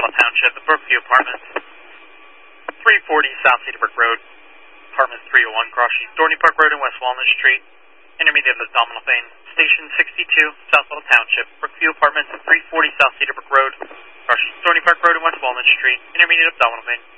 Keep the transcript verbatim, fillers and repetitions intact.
Little Township, the Brookview Apartments, three forty South Cedarbrook Road, Apartment three oh one, crossing Dorney Park Road and West Walnut Street, intermediate of Abdominal Vein, Station sixty-two, South Little Township, Brookview Apartments, three forty South Cedarbrook Road, crossing Dorney Park Road and West Walnut Street, intermediate of Abdominal Vein.